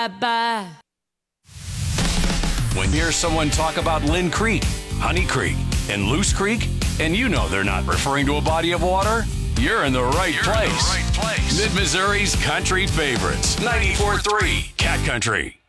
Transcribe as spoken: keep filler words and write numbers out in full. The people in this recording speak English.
Bye. When you hear someone talk about Lynn Creek, Honey Creek, and Loose Creek, and you know they're not referring to a body of water, you're in the right You're place. in the right place. Mid-Missouri's country favorites, ninety-four point three Cat Country.